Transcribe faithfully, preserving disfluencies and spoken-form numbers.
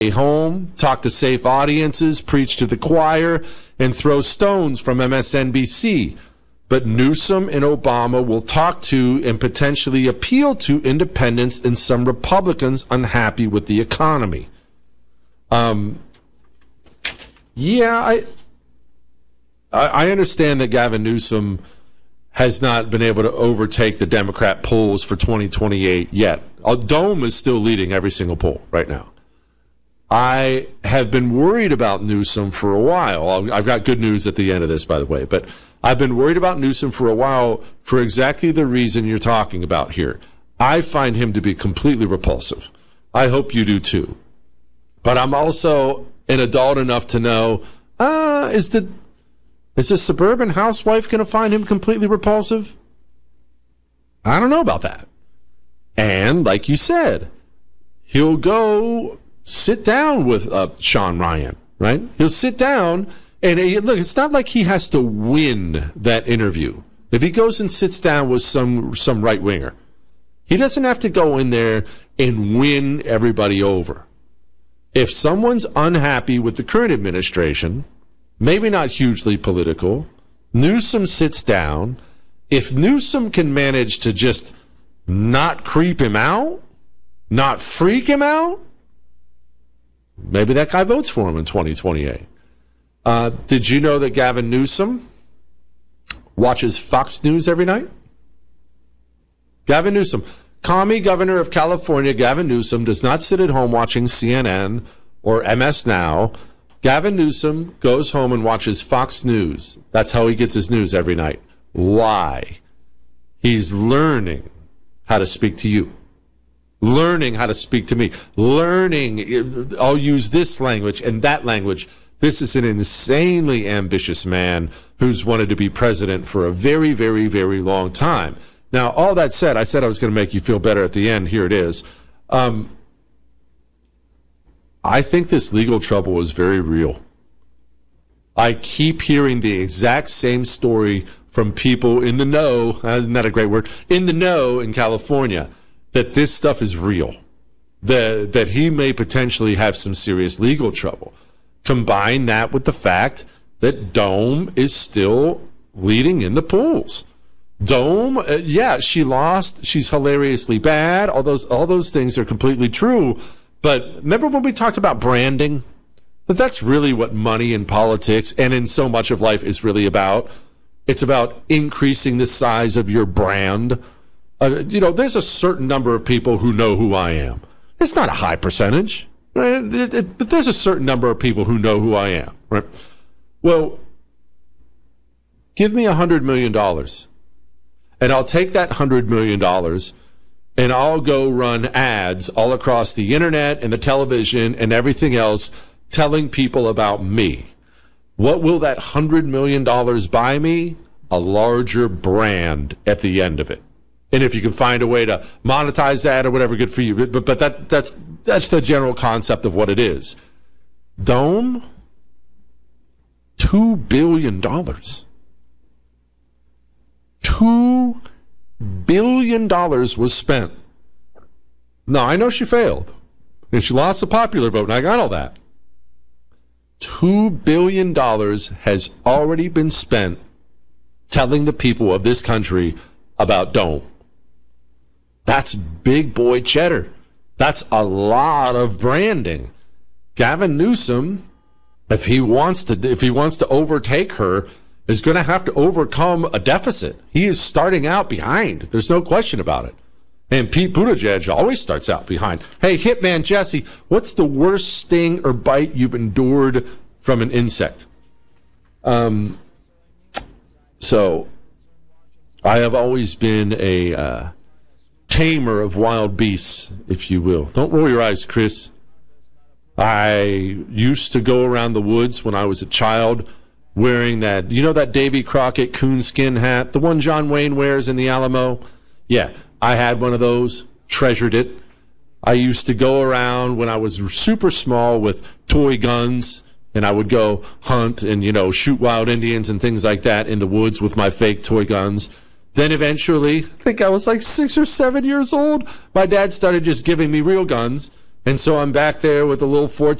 home, talk to safe audiences, preach to the choir, and throw stones from M S N B C. But Newsom and Obama will talk to and potentially appeal to independents and some Republicans unhappy with the economy. Um, yeah, I, I understand that Gavin Newsom has not been able to overtake the Democrat polls for twenty twenty-eight yet. Dome is still leading every single poll right now. I have been worried about Newsom for a while. I've got good news at the end of this, by the way, but I've been worried about Newsom for a while for exactly the reason you're talking about here. I find him to be completely repulsive. I hope you do too. But I'm also an adult enough to know, uh, is the is the suburban housewife going to find him completely repulsive? I don't know about that. And like you said, he'll go sit down with uh, Sean Ryan, right? He'll sit down, and uh, look, it's not like he has to win that interview. If he goes and sits down with some some right-winger, he doesn't have to go in there and win everybody over. If someone's unhappy with the current administration, maybe not hugely political, Newsom sits down. If Newsom can manage to just not creep him out, not freak him out, maybe that guy votes for him in twenty twenty-eight. Uh, did you know that Gavin Newsom watches Fox News every night? Gavin Newsom, commie governor of California, Gavin Newsom does not sit at home watching C N N or M S Now. Gavin Newsom goes home and watches Fox News. That's how he gets his news every night. Why? He's learning how to speak to you. Learning how to speak to me. Learning, I'll use this language and that language. This is an insanely ambitious man who's wanted to be president for a very, very, very long time. Now, all that said, I said I was going to make you feel better at the end. Here it is. Um, I think this legal trouble is very real. I keep hearing the exact same story from people in the know, isn't that a great word, in the know in California, that this stuff is real, that, that he may potentially have some serious legal trouble. Combine that with the fact that Dome is still leading in the polls. Dome, uh, yeah, she lost. She's hilariously bad. All those, all those things are completely true. But remember when we talked about branding? That that's really what money in politics and in so much of life is really about. It's about increasing the size of your brand. Uh, you know, there's a certain number of people who know who I am. It's not a high percentage, right? It, it, but there's a certain number of people who know who I am, right? Well, give me a hundred million dollars. And I'll take that one hundred million dollars and I'll go run ads all across the internet and the television and everything else telling people about me. What will that one hundred million dollars buy me? A larger brand at the end of it. And if you can find a way to monetize that or whatever, good for you. But, but that, that's, that's the general concept of what it is. Dome, two billion dollars. Two billion dollars was spent. Now, I know she failed, and she lost the popular vote, and I got all that. Two billion dollars has already been spent telling the people of this country about Dome. That's big boy cheddar. That's a lot of branding. Gavin Newsom, if he wants to, if he wants to overtake her, is going to have to overcome a deficit. He is starting out behind. There's no question about it. And Pete Buttigieg always starts out behind. Hey, Hitman Jesse, what's the worst sting or bite you've endured from an insect? Um, so, I have always been a uh, tamer of wild beasts, if you will. Don't roll your eyes, Chris. I used to go around the woods when I was a child wearing that, you know that Davy Crockett coonskin hat, the one John Wayne wears in the Alamo? Yeah, I had one of those, treasured it. I used to go around when I was super small with toy guns, and I would go hunt and, you know, shoot wild Indians and things like that in the woods with my fake toy guns. Then eventually, I think I was like six or seven years old, my dad started just giving me real guns, And so I'm back there with the little